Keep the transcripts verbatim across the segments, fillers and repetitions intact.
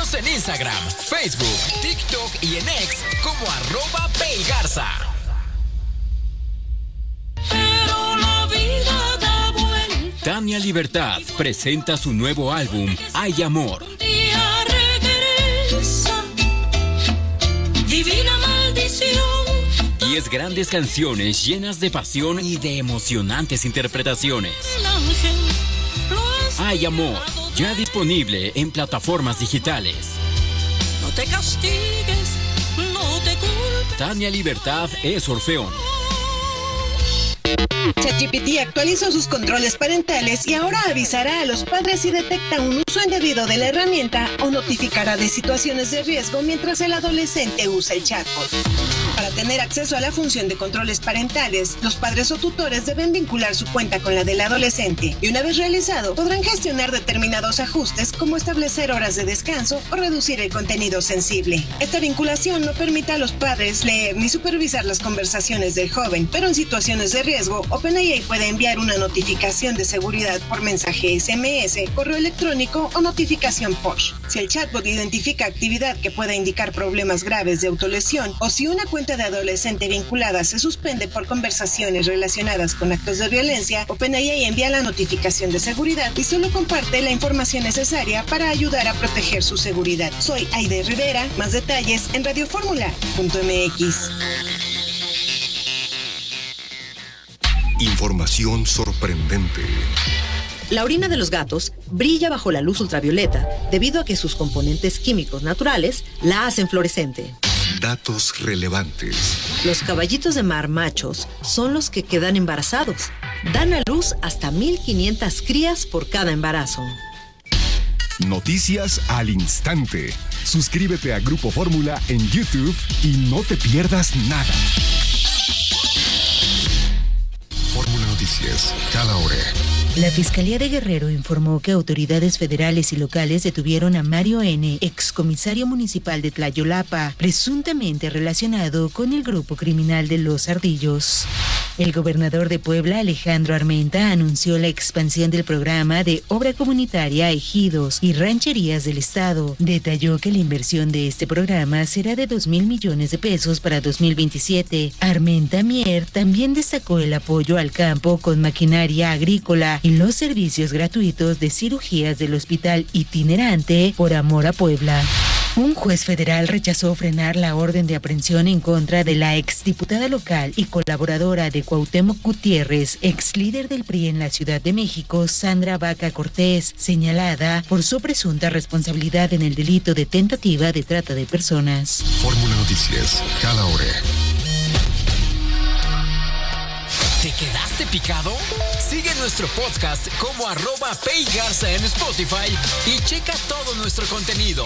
Síguenos en Instagram, Facebook, TikTok y en X como arroba Peigarza. Pero la vida da vuelta. Tania Libertad presenta su nuevo álbum, Hay Amor. Un día regresa, divina maldición. Diez grandes canciones llenas de pasión y de emocionantes interpretaciones. El ángel lo has Hay Amor, llevado ya disponible en plataformas digitales. No te castigues, no te culpes. Tania Libertad es Orfeón. ChatGPT actualizó sus controles parentales y ahora avisará a los padres si detecta un uso indebido de la herramienta o notificará de situaciones de riesgo mientras el adolescente usa el chatbot. Para tener acceso a la función de controles parentales, los padres o tutores deben vincular su cuenta con la del adolescente y una vez realizado, podrán gestionar determinados ajustes como establecer horas de descanso o reducir el contenido sensible. Esta vinculación no permite a los padres leer ni supervisar las conversaciones del joven, pero en situaciones de riesgo, OpenAI puede enviar una notificación de seguridad por mensaje S M S, correo electrónico o notificación push. Si el chatbot identifica actividad que pueda indicar problemas graves de autolesión o si una cuenta de adolescente vinculada se suspende por conversaciones relacionadas con actos de violencia, OpenAI envía la notificación de seguridad y solo comparte la información necesaria para ayudar a proteger su seguridad. Soy Aide Rivera, más detalles en radioformula punto m x. Información sorprendente. La orina de los gatos brilla bajo la luz ultravioleta debido a que sus componentes químicos naturales la hacen fluorescente. Datos relevantes. Los caballitos de mar machos son los que quedan embarazados. Dan a luz hasta mil quinientas crías por cada embarazo. Noticias al instante. Suscríbete a Grupo Fórmula en YouTube y no te pierdas nada. Fórmula Noticias, cada hora. La Fiscalía de Guerrero informó que autoridades federales y locales detuvieron a Mario N., excomisario municipal de Tlayolapa, presuntamente relacionado con el grupo criminal de Los Ardillos. El gobernador de Puebla, Alejandro Armenta, anunció la expansión del programa de obra comunitaria a ejidos y rancherías del estado. Detalló que la inversión de este programa será de dos mil millones de pesos para dos mil veintisiete. Armenta Mier también destacó el apoyo al campo con maquinaria agrícola y los servicios gratuitos de cirugías del hospital itinerante Por Amor a Puebla. Un juez federal rechazó frenar la orden de aprehensión en contra de la exdiputada local y colaboradora de Cuauhtémoc Gutiérrez, ex líder del P R I en la Ciudad de México, Sandra Vaca Cortés, señalada por su presunta responsabilidad en el delito de tentativa de trata de personas. Fórmula Noticias, cada hora. ¿Te quedaste picado? Sigue nuestro podcast como arroba Peigarza en Spotify y checa todo nuestro contenido.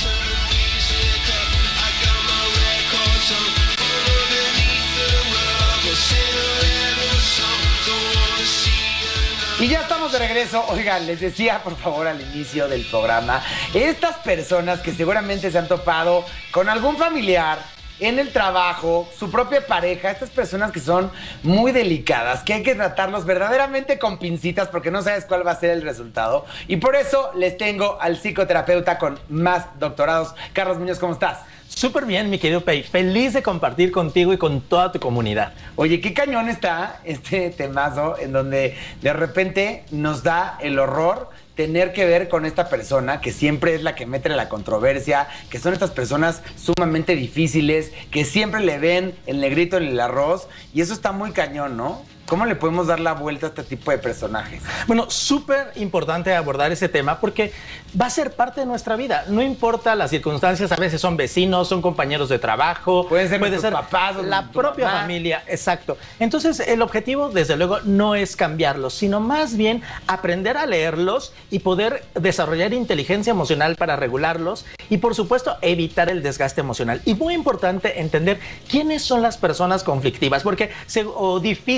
Y ya estamos de regreso. Oigan, les decía por favor al inicio del programa, estas personas que seguramente se han topado con algún familiar en el trabajo, su propia pareja, estas personas que son muy delicadas, que hay que tratarlos verdaderamente con pincitas porque no sabes cuál va a ser el resultado. Y por eso les tengo al psicoterapeuta con más doctorados. Carlos Muñoz, ¿cómo estás? Súper bien, mi querido Pei. Feliz de compartir contigo y con toda tu comunidad. Oye, qué cañón está este temazo en donde de repente nos da el horror tener que ver con esta persona que siempre es la que mete la controversia, que son estas personas sumamente difíciles, que siempre le ven el negrito en el arroz, y eso está muy cañón, ¿no? ¿Cómo le podemos dar la vuelta a este tipo de personajes? Bueno, súper importante abordar ese tema porque va a ser parte de nuestra vida. No importa las circunstancias, a veces son vecinos, son compañeros de trabajo. Pueden ser puede ser papás o la propia mamá. familia, exacto. Entonces, el objetivo, desde luego, no es cambiarlos, sino más bien aprender a leerlos y poder desarrollar inteligencia emocional para regularlos y, por supuesto, evitar el desgaste emocional. Y muy importante entender quiénes son las personas conflictivas porque, o difíciles de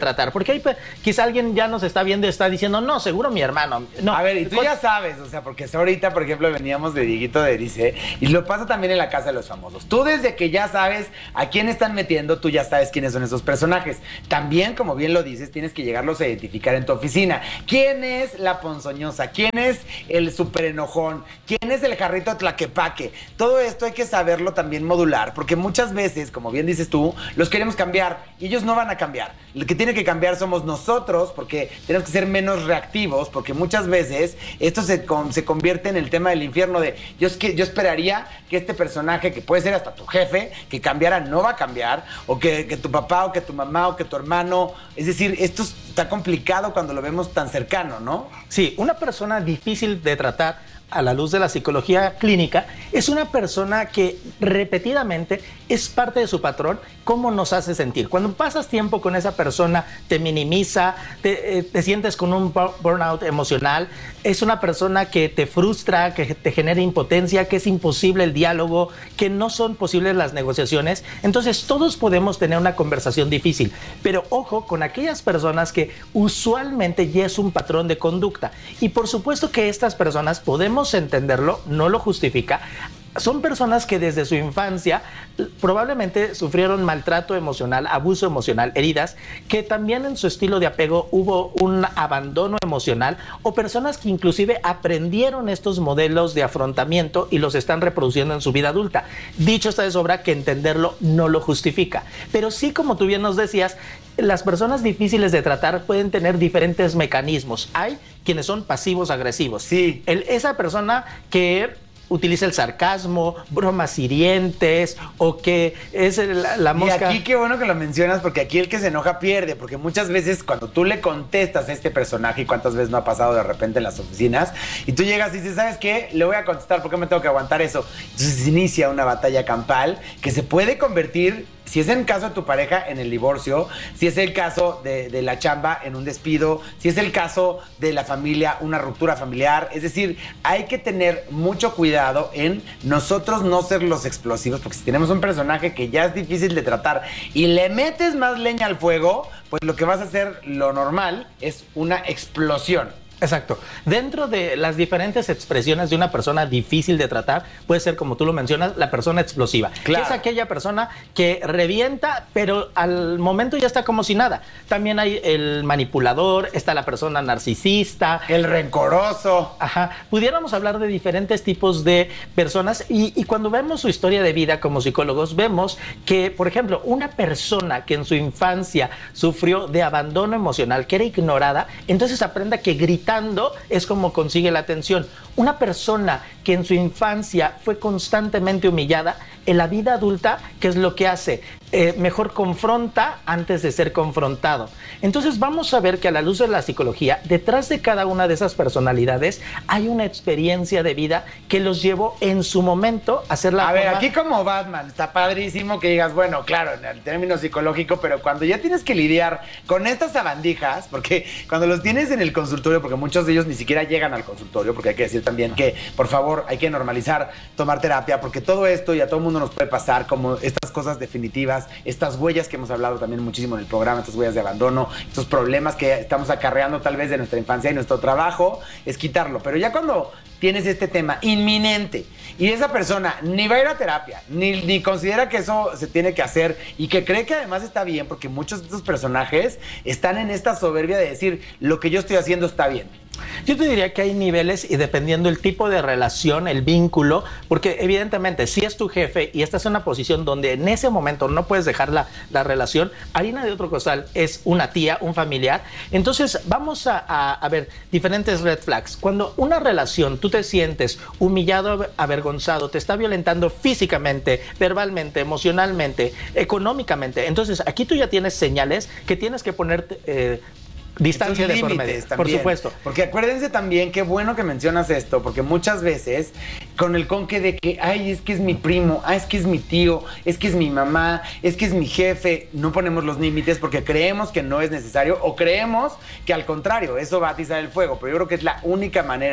tratar, porque ahí quizá alguien ya nos está viendo y está diciendo, no, seguro mi hermano. No. A ver, y tú ya sabes, o sea, porque ahorita, por ejemplo, veníamos de Dieguito de Erice, y lo pasa también en La Casa de los Famosos. Tú desde que ya sabes a quién están metiendo, tú ya sabes quiénes son esos personajes. También, como bien lo dices, tienes que llegarlos a identificar en tu oficina. ¿Quién es la ponzoñosa? ¿Quién es el súper enojón? ¿Quién es el jarrito tlaquepaque? Todo esto hay que saberlo también modular, porque muchas veces, como bien dices tú, los queremos cambiar y ellos no van a cambiar. Lo que tiene que cambiar somos nosotros, porque tenemos que ser menos reactivos, porque muchas veces esto se, con, se convierte en el tema del infierno de yo, es que, yo esperaría que este personaje, que puede ser hasta tu jefe, que cambiara, no va a cambiar, o que, que tu papá, o que tu mamá, o que tu hermano. Es decir, esto está complicado cuando lo vemos tan cercano, ¿no? Sí, una persona difícil de tratar a la luz de la psicología clínica, es una persona que repetidamente es parte de su patrón, cómo nos hace sentir. Cuando pasas tiempo con esa persona, te minimiza, te, eh, te sientes con un burnout emocional, es una persona que te frustra, que te genera impotencia, que es imposible el diálogo, que no son posibles las negociaciones. Entonces todos podemos tener una conversación difícil, pero ojo con aquellas personas que usualmente ya es un patrón de conducta. Y por supuesto que estas personas podemos entenderlo, no lo justifica. Son personas que desde su infancia probablemente sufrieron maltrato emocional, abuso emocional, heridas, que también en su estilo de apego hubo un abandono emocional, o personas que inclusive aprendieron estos modelos de afrontamiento y los están reproduciendo en su vida adulta. Dicho está de sobra que entenderlo no lo justifica, pero sí, como tú bien nos decías, las personas difíciles de tratar pueden tener diferentes mecanismos. Hay quienes son pasivos agresivos. Sí. El, esa persona que utiliza el sarcasmo, bromas hirientes, o que es la, la mosca. Y aquí qué bueno que lo mencionas, porque aquí el que se enoja pierde, porque muchas veces cuando tú le contestas a este personaje, y cuántas veces no ha pasado de repente en las oficinas, y tú llegas y dices, ¿sabes qué? Le voy a contestar, ¿por qué me tengo que aguantar eso? Entonces inicia una batalla campal que se puede convertir, si es el caso de tu pareja, en el divorcio, si es el caso de, de la chamba, en un despido, si es el caso de la familia, una ruptura familiar. Es decir, hay que tener mucho cuidado en nosotros no ser los explosivos, porque si tenemos un personaje que ya es difícil de tratar y le metes más leña al fuego, pues lo que vas a hacer, lo normal, es una explosión. Exacto. Dentro de las diferentes expresiones de una persona difícil de tratar, puede ser, como tú lo mencionas, la persona explosiva. Claro. Que es aquella persona que revienta, pero al momento ya está como si nada. También hay el manipulador, está la persona narcisista. El rencoroso. Ajá. Pudiéramos hablar de diferentes tipos de personas y, y cuando vemos su historia de vida como psicólogos, vemos que, por ejemplo, una persona que en su infancia sufrió de abandono emocional, que era ignorada, entonces aprende que gritar es como consigue la atención. Una persona que en su infancia fue constantemente humillada, en la vida adulta, ¿qué es lo que hace? Eh, mejor confronta antes de ser confrontado. Entonces vamos a ver que a la luz de la psicología, detrás de cada una de esas personalidades hay una experiencia de vida que los llevó en su momento a hacer la A forma... ver, aquí como Batman, está padrísimo que digas, bueno, claro, en el término psicológico, pero cuando ya tienes que lidiar con estas sabandijas, porque cuando los tienes en el consultorio, porque muchos de ellos ni siquiera llegan al consultorio, porque hay que decir también que, por favor, hay que normalizar tomar terapia, porque todo esto y a todo el mundo nos puede pasar, como estas cosas definitivas, estas huellas que hemos hablado también muchísimo en el programa, estas huellas de abandono, estos problemas que estamos acarreando tal vez de nuestra infancia, y nuestro trabajo es quitarlo. Pero ya cuando tienes este tema inminente y esa persona ni va a ir a terapia, ni, ni considera que eso se tiene que hacer, y que cree que además está bien, porque muchos de estos personajes están en esta soberbia de decir, lo que yo estoy haciendo está bien. Yo te diría que hay niveles y dependiendo el tipo de relación, el vínculo, porque evidentemente si es tu jefe y estás en una posición donde en ese momento no puedes dejar la, la relación, harina de otro costal es una tía, un familiar. Entonces vamos a, a, a ver diferentes red flags. Cuando una relación tú te sientes humillado, avergonzado, te está violentando físicamente, verbalmente, emocionalmente, económicamente, entonces aquí tú ya tienes señales que tienes que ponerte... Eh, distancia de por medio, por supuesto. Porque acuérdense también, qué bueno que mencionas esto, porque muchas veces con el conque de que, ay, es que es mi primo, ay, es que es mi tío, es que es mi mamá, es que es mi jefe, no ponemos los límites porque creemos que no es necesario, o creemos que al contrario, eso va a atizar el fuego. Pero yo creo que es la única manera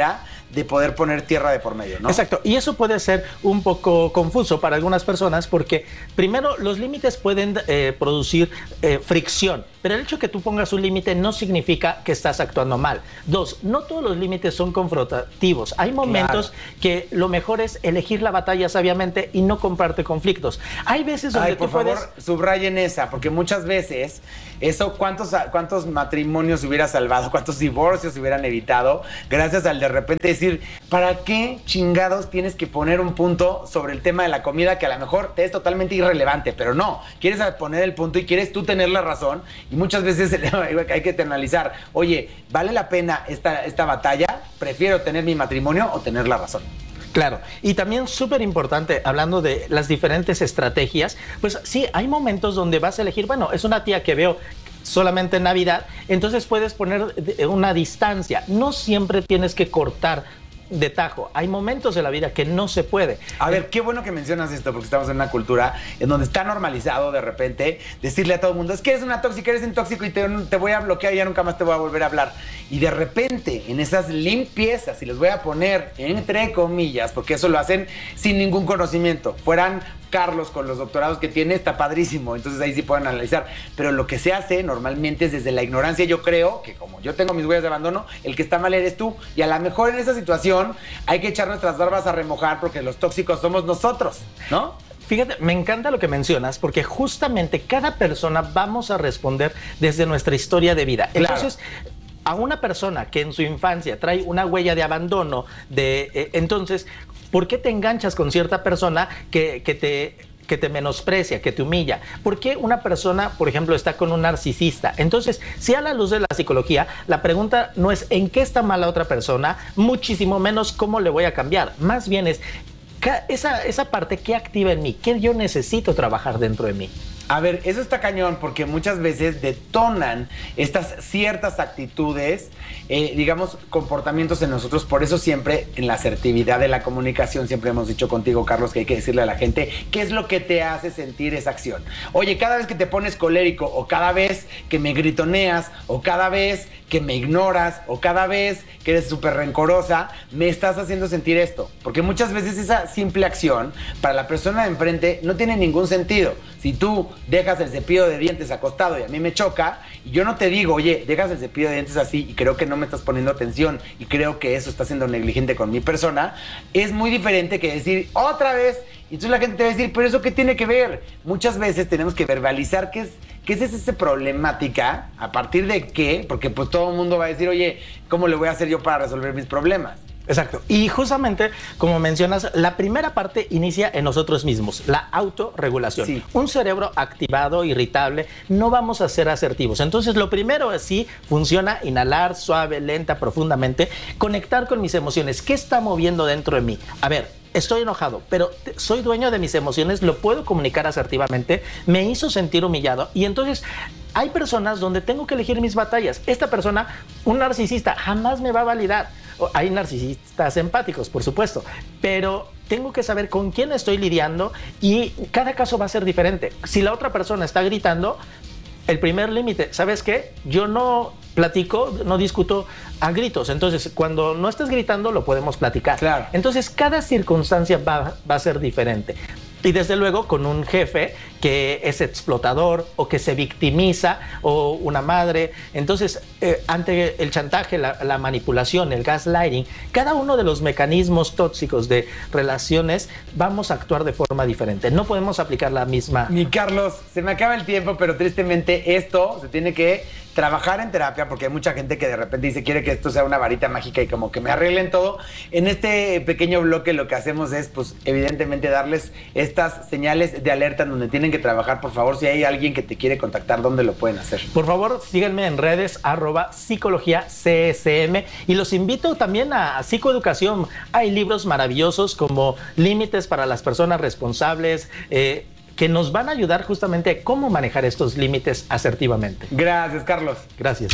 de poder poner tierra de por medio, ¿no? Exacto, y eso puede ser un poco confuso para algunas personas porque primero los límites pueden eh, producir eh, fricción, pero el hecho de que tú pongas un límite no significa que estás actuando mal. Dos, no todos los límites son confrontativos. Hay momentos claro. que lo mejor es elegir la batalla sabiamente y no comprarte conflictos. Hay veces donde Ay, por tú favor, puedes... subrayen esa, porque muchas veces eso, ¿cuántos, cuántos matrimonios hubiera salvado? ¿Cuántos divorcios se hubieran evitado? Gracias al de repente decir, ¿para qué chingados tienes que poner un punto sobre el tema de la comida que a lo mejor te es totalmente irrelevante? Pero no, quieres poner el punto y quieres tú tener la razón y muchas veces hay que analizar, oye, ¿vale la pena esta, esta batalla? ¿Prefiero tener mi matrimonio o tener la razón? Claro, y también súper importante, hablando de las diferentes estrategias, pues sí, hay momentos donde vas a elegir, bueno, es una tía que veo solamente en Navidad, entonces puedes poner una distancia, no siempre tienes que cortar de tajo. Hay momentos de la vida que no se puede. A ver, qué bueno que mencionas esto, porque estamos en una cultura en donde está normalizado de repente decirle a todo el mundo, es que eres una tóxica, eres un tóxico y te, te voy a bloquear y ya nunca más te voy a volver a hablar. Y de repente, en esas limpiezas, y les voy a poner entre comillas, porque eso lo hacen sin ningún conocimiento, fueran Carlos con los doctorados que tiene, está padrísimo, entonces ahí sí pueden analizar, pero lo que se hace normalmente es desde la ignorancia. Yo creo que como yo tengo mis huellas de abandono, el que está mal eres tú, y a lo mejor en esa situación hay que echar nuestras barbas a remojar porque los tóxicos somos nosotros, ¿no? Fíjate, me encanta lo que mencionas porque justamente cada persona vamos a responder desde nuestra historia de vida. Claro. Entonces, a una persona que en su infancia trae una huella de abandono, de eh, entonces, ¿por qué te enganchas con cierta persona que, que te... que te menosprecia, que te humilla? ¿Por qué una persona, por ejemplo, está con un narcisista? Entonces, si a la luz de la psicología, la pregunta no es en qué está mal la otra persona, muchísimo menos cómo le voy a cambiar. Más bien es esa, esa parte que activa en mí, que yo necesito trabajar dentro de mí. A ver, eso está cañón porque muchas veces detonan estas ciertas actitudes, eh, digamos, comportamientos en nosotros. Por eso siempre en la asertividad de la comunicación siempre hemos dicho contigo, Carlos, que hay que decirle a la gente qué es lo que te hace sentir esa acción. Oye, cada vez que te pones colérico o cada vez que me gritoneas o cada vez que me ignoras o cada vez que eres súper rencorosa, me estás haciendo sentir esto. Porque muchas veces esa simple acción para la persona de enfrente no tiene ningún sentido. Si tú dejas el cepillo de dientes acostado y a mí me choca, y yo no te digo, oye, dejas el cepillo de dientes así y creo que no me estás poniendo atención y creo que eso está siendo negligente con mi persona, es muy diferente que decir otra vez, y entonces la gente te va a decir, pero ¿eso qué tiene que ver? Muchas veces tenemos que verbalizar qué es, qué es esa problemática, a partir de qué, porque pues todo el mundo va a decir, oye, ¿cómo le voy a hacer yo para resolver mis problemas? Exacto. Y justamente, como mencionas, la primera parte inicia en nosotros mismos, la autorregulación. Sí. Un cerebro activado, irritable, no vamos a ser asertivos. Entonces, lo primero es sí, funciona inhalar suave, lenta, profundamente, conectar con mis emociones. ¿Qué está moviendo dentro de mí? A ver, estoy enojado, pero soy dueño de mis emociones, lo puedo comunicar asertivamente, me hizo sentir humillado y entonces hay personas donde tengo que elegir mis batallas. Esta persona, un narcisista, jamás me va a validar. Hay narcisistas empáticos, por supuesto, pero tengo que saber con quién estoy lidiando y cada caso va a ser diferente. Si la otra persona está gritando, el primer límite, ¿sabes qué? Yo no platico, no discuto a gritos. Entonces, cuando no estés gritando, lo podemos platicar. Claro. Entonces, cada circunstancia va, va a ser diferente. Y desde luego con un jefe que es explotador o que se victimiza o una madre. Entonces, eh, ante el chantaje, la, la manipulación, el gaslighting, cada uno de los mecanismos tóxicos de relaciones vamos a actuar de forma diferente. No podemos aplicar la misma... Mi Carlos, se me acaba el tiempo, pero tristemente esto se tiene que trabajar en terapia porque hay mucha gente que de repente dice quiere que esto sea una varita mágica y como que me arreglen todo. En este pequeño bloque lo que hacemos es, pues, evidentemente darles estas señales de alerta en donde tienen que trabajar. Por favor, si hay alguien que te quiere contactar, ¿dónde lo pueden hacer? Por favor, síganme en redes, arroba psicología C S M, y los invito también a psicoeducación. Hay libros maravillosos como Límites para las personas responsables, eh, que nos van a ayudar justamente a cómo manejar estos límites asertivamente. Gracias, Carlos. Gracias.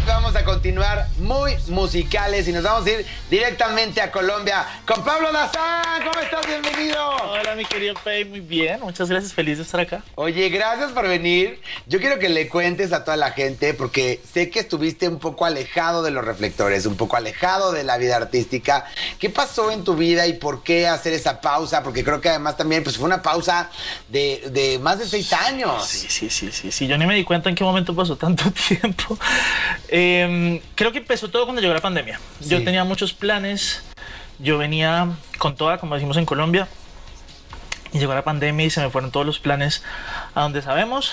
vamos a continuar muy musicales y nos vamos a ir directamente a Colombia con Pablo Dazán. ¿Cómo estás? Bienvenido. Hola, mi querido Pei, muy bien. Muchas gracias, feliz de estar acá. Oye, gracias por venir. Yo quiero que le cuentes a toda la gente, porque sé que estuviste un poco alejado de los reflectores, un poco alejado de la vida artística. ¿Qué pasó en tu vida y por qué hacer esa pausa? Porque creo que además también pues, fue una pausa de, de más de seis años. Sí, sí, sí, sí, sí. Yo ni me di cuenta en qué momento pasó tanto tiempo. Eh, creo que empezó todo cuando llegó la pandemia. Sí. Yo tenía muchos planes. Yo venía con toda, como decimos en Colombia, y llegó la pandemia y se me fueron todos los planes a donde sabemos.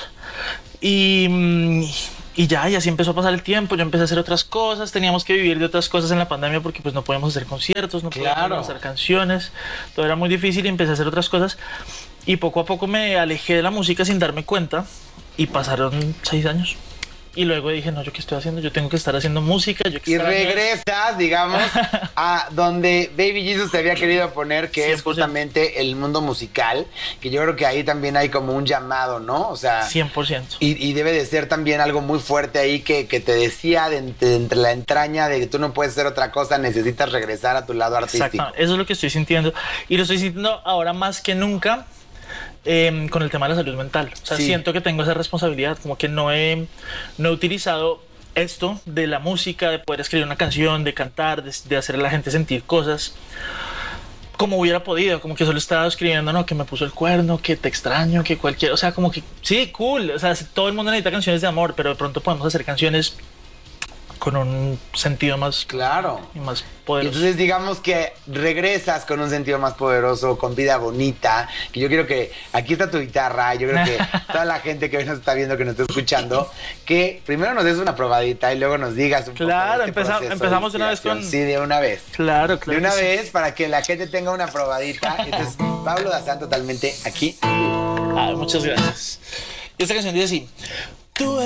Y, y ya, y así empezó a pasar el tiempo. Yo empecé a hacer otras cosas. Teníamos que vivir de otras cosas en la pandemia porque pues no podíamos hacer conciertos, no podíamos claro. hacer canciones. Todo era muy difícil y empecé a hacer otras cosas. Y poco a poco me alejé de la música sin darme cuenta. Y pasaron seis años. Y luego dije, no, ¿yo qué estoy haciendo? Yo tengo que estar haciendo música. Yo que y estar regresas, haciendo... digamos, a donde Baby Jesus te había querido poner, que cien por ciento. Es justamente el mundo musical, que yo creo que ahí también hay como un llamado, ¿no? O sea... cien por ciento. Y, y debe de ser también algo muy fuerte ahí que, que te decía de entre, entre la entraña de que tú no puedes hacer otra cosa, necesitas regresar a tu lado artístico. Exacto, eso es lo que estoy sintiendo. Y lo estoy sintiendo ahora más que nunca. Eh, con el tema de la salud mental. O sea, sí. siento que tengo esa responsabilidad, como que no he, no he utilizado esto de la música, de poder escribir una canción, de cantar, de, de hacer a la gente sentir cosas como hubiera podido, como que solo estaba escribiendo, no, que me puso el cuerno, que te extraño, que cualquier, o sea, como que, sí, cool, o sea, todo el mundo necesita canciones de amor, pero de pronto podemos hacer canciones con un sentido más claro y más poderoso. Entonces digamos que regresas con un sentido más poderoso, con vida bonita, que yo quiero que aquí está tu guitarra, yo creo que toda la gente que hoy nos está viendo, que nos está escuchando, que primero nos des una probadita y luego nos digas un claro, poco de este empeza- empezamos de una vez con... Sí, de una vez. Claro, claro. De una sí. vez para que la gente tenga una probadita. Entonces, Pablo Dazán totalmente aquí. Ah, muchas gracias. Y esta canción dice así. Tú